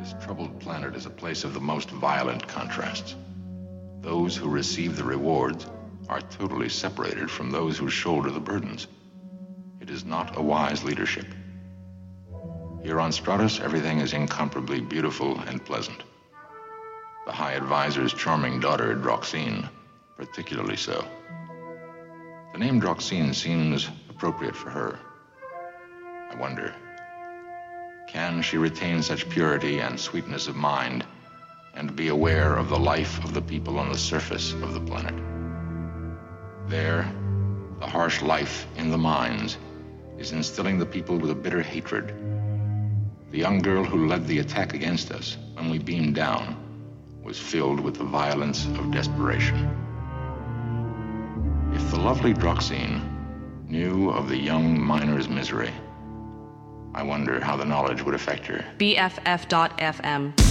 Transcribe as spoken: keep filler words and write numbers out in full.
This troubled planet is a place of the most violent contrasts. Those who receive the rewards are totally separated from those who shoulder the burdens. It is not a wise leadership. Here on Stratus, everything is incomparably beautiful and pleasant. The High Advisor's charming daughter, Droxine, particularly so. The name Droxine seems appropriate for her. I wonder, can she retain such purity and sweetness of mind and be aware of the life of the people on the surface of the planet? There, the harsh life in the mines is instilling the people with a bitter hatred. The young girl who led the attack against us when we beamed down was filled with the violence of desperation. If the lovely Droxine knew of the young miner's misery, I wonder how the knowledge would affect her. B F F dot F M